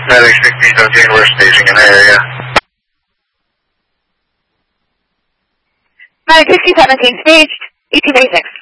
Medic 1617, we're staging in the area. Medic 1617 staged, 1886.